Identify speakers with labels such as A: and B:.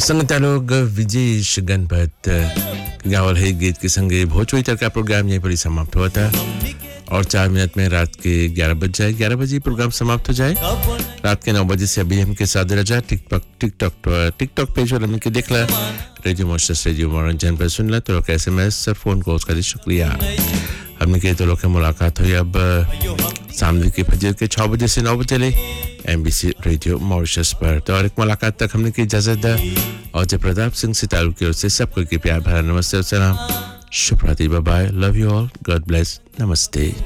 A: संगीता लोग विजेश गणपत गावल है गीत के संगे भोजपुरी तक का प्रोग्राम यहीं पर ही समाप्त हुआ था और 4 मिनट में रात के 11 बज जाए 11 बजे प्रोग्राम समाप्त हो जाए रात के 9 बजे से अभी हम के साथ रह जाए टिकटॉक पेज पर हमने के देख ला रेडियो मॉर्शस रेडियो मनोरंजन पर सुन ला तो कैसे मैं सर फोन को उसका शुक्रिया हमने के तो लोग की मुलाकात हुई अब सामने के फजर के 6 बजे से 9 बजे ले MBC रेडियो मॉरिशस पर तो और एक मुलाकात तक हमने की इजाजत दा और जय प्रताप सिंह सितारू की ओर से सबको के प्यार भरा नमस्ते और सलाम शुभ रात्रि by by love you all God bless नमस्ते